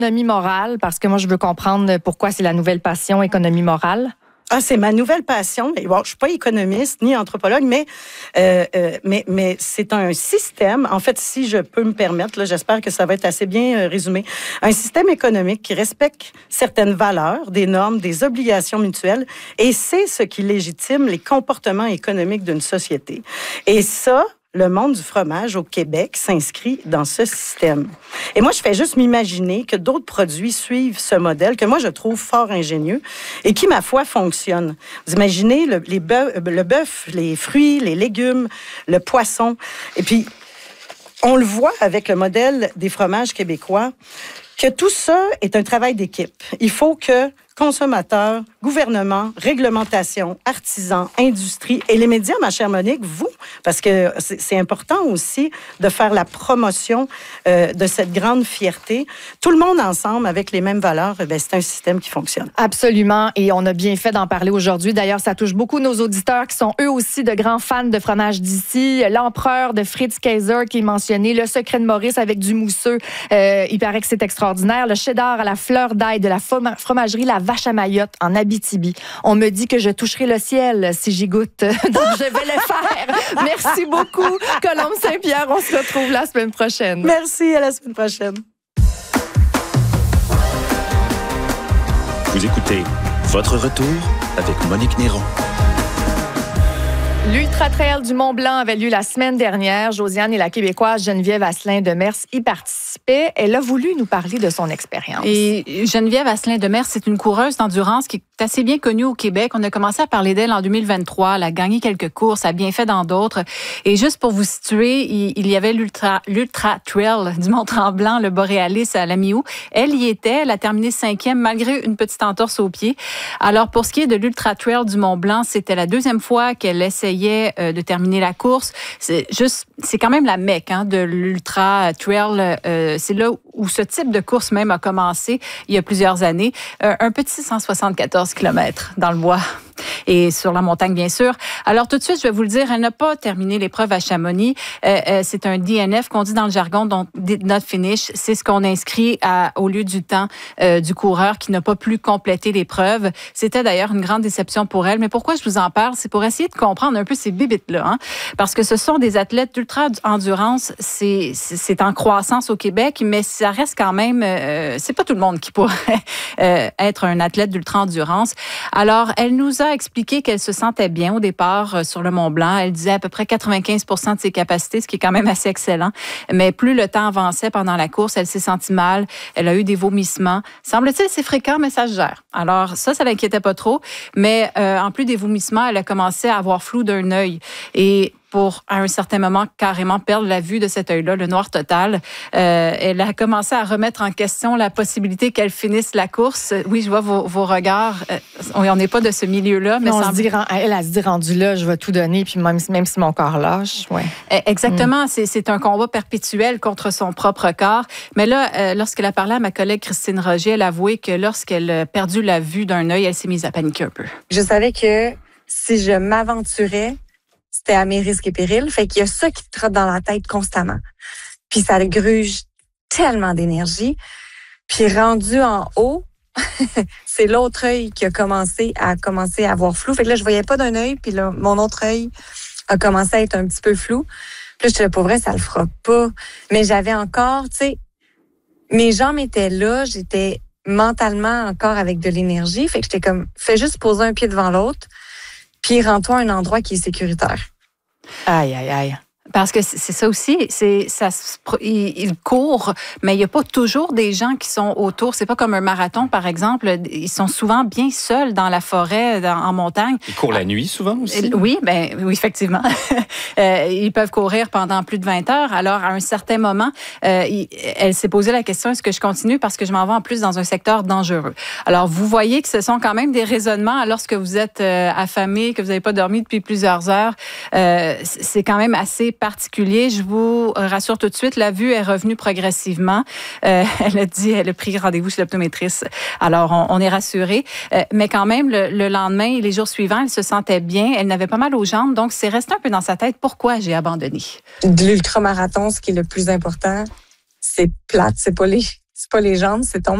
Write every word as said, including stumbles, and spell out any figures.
économie morale, parce que moi, je veux comprendre pourquoi c'est la nouvelle passion, économie morale. Ah, c'est ma nouvelle passion. Bon, je suis pas économiste ni anthropologue, mais euh, euh, mais mais c'est un système. En fait, si je peux me permettre, là, j'espère que ça va être assez bien euh, résumé. Un système économique qui respecte certaines valeurs, des normes, des obligations mutuelles, et c'est ce qui légitime les comportements économiques d'une société. Et ça, le monde du fromage au Québec s'inscrit dans ce système. Et moi, je fais juste m'imaginer que d'autres produits suivent ce modèle que moi, je trouve fort ingénieux et qui, ma foi, fonctionne. Vous imaginez le, les bœuf, le bœuf, les fruits, les légumes, le poisson. Et puis, on le voit avec le modèle des fromages québécois que tout ça est un travail d'équipe. Il faut que consommateurs, gouvernement, réglementation, artisans, industrie et les médias, ma chère Monique, vous, parce que c'est important aussi de faire la promotion euh, de cette grande fierté. Tout le monde ensemble, avec les mêmes valeurs, bien, c'est un système qui fonctionne. Absolument, et on a bien fait d'en parler aujourd'hui. D'ailleurs, ça touche beaucoup nos auditeurs qui sont eux aussi de grands fans de fromage d'ici. L'empereur de Fritz Kaiser qui est mentionné, le secret de Maurice avec du mousseux, euh, il paraît que c'est extraordinaire. Le cheddar à la fleur d'ail de la fromagerie La Vache à Mayotte en Abitibi. On me dit que je toucherai le ciel si j'y goûte. Donc, je vais le faire. Merci beaucoup, Colombe Saint-Pierre. On se retrouve la semaine prochaine. Merci, à la semaine prochaine. Vous écoutez Votre Retour avec Monique Néron. L'Ultra Trail du Mont-Blanc avait lieu la semaine dernière. Josiane et la Québécoise Geneviève Asselin-Demers y participaient. Elle a voulu nous parler de son expérience. Et Geneviève Asselin-Demers, c'est une coureuse d'endurance qui est assez bien connue au Québec. On a commencé à parler d'elle en deux mille vingt-trois. Elle a gagné quelques courses, elle a bien fait dans d'autres. Et juste pour vous situer, il y avait l'Ultra, l'Ultra Trail du Mont-Tremblant, le Boréalis à la mi-août. Elle y était, elle a terminé cinquième malgré une petite entorse au pied. Alors pour ce qui est de l'Ultra Trail du Mont-Blanc, c'était la deuxième fois qu'elle essayait de terminer la course. C'est juste, c'est quand même la mecque hein, de l'Ultra Trail. Euh, c'est là où ce type de course même a commencé il y a plusieurs années. Euh, un petit cent soixante-quatorze kilomètres dans le bois et sur la montagne, bien sûr. Alors, tout de suite, je vais vous le dire, elle n'a pas terminé l'épreuve à Chamonix. Euh, euh, c'est un D N F qu'on dit dans le jargon, donc did not finish. C'est ce qu'on inscrit à, au lieu du temps euh, du coureur qui n'a pas pu compléter l'épreuve. C'était d'ailleurs une grande déception pour elle. Mais pourquoi je vous en parle? C'est pour essayer de comprendre un peu ces bibites-là. Hein? Parce que ce sont des athlètes d'ultra-endurance. C'est, c'est, c'est en croissance au Québec, mais ça reste quand même... Euh, c'est pas tout le monde qui pourrait euh, être un athlète d'ultra-endurance. Alors, elle nous a expliqué qu'elle se sentait bien au départ euh, sur le Mont-Blanc. Elle disait à peu près quatre-vingt-quinze pour cent de ses capacités, ce qui est quand même assez excellent. Mais plus le temps avançait pendant la course, elle s'est sentie mal. Elle a eu des vomissements. Semble-t-il, c'est fréquent, mais ça se gère. Alors, ça, ça l'inquiétait pas trop. Mais euh, en plus des vomissements, elle a commencé à avoir flou d'un œil. Et pour, à un certain moment, carrément perdre la vue de cet œil-là, le noir total. Euh, elle a commencé à remettre en question la possibilité qu'elle finisse la course. Oui, je vois vos, vos regards. Euh, on n'est pas de ce milieu-là. Mais on se dit, elle a se dit, rendu là, je vais tout donner, puis même, même si mon corps lâche. Ouais. Exactement. Mm. C'est, c'est un combat perpétuel contre son propre corps. Mais là, euh, lorsqu'elle a parlé à ma collègue Christine Roger, elle a avoué que lorsqu'elle a perdu la vue d'un œil, elle s'est mise à paniquer un peu. Je savais que si je m'aventurais, c'était à mes risques et périls. Fait qu'il y a ça qui te trotte dans la tête constamment. Puis ça gruge tellement d'énergie. Puis rendu en haut, c'est l'autre œil qui a commencé à commencer à avoir flou. Fait que là, je voyais pas d'un œil, puis là, mon autre œil a commencé à être un petit peu flou. Puis là, je disais, pour vrai, ça le fera pas. Mais j'avais encore, tu sais, mes jambes étaient là, j'étais mentalement encore avec de l'énergie. Fait que j'étais comme, fais juste poser un pied devant l'autre, puis rends-toi à un endroit qui est sécuritaire. Aïe, aïe, aïe. Parce que c'est ça aussi, c'est ça, il, il court, mais il n'y a pas toujours des gens qui sont autour. C'est pas comme un marathon, par exemple. Ils sont souvent bien seuls dans la forêt, dans, en montagne. Ils courent la nuit, souvent, aussi? Oui, ben, oui, effectivement. euh, ils peuvent courir pendant plus de vingt heures. Alors, à un certain moment, euh, il, elle s'est posé la question, est-ce que je continue? Parce que je m'en vais en plus dans un secteur dangereux. Alors, vous voyez que ce sont quand même des raisonnements lorsque vous êtes euh, affamé, que vous n'avez pas dormi depuis plusieurs heures. Euh, c'est quand même assez particulier. Je vous rassure tout de suite, la vue est revenue progressivement. Euh, elle a dit, elle a pris rendez-vous chez l'optométriste. Alors, on, on est rassurés. Euh, mais quand même, le, le lendemain et les jours suivants, elle se sentait bien. Elle n'avait pas mal aux jambes. Donc, c'est resté un peu dans sa tête. Pourquoi j'ai abandonné? De l'ultramarathon, ce qui est le plus important, c'est plate. C'est pas les, c'est pas les jambes, c'est ton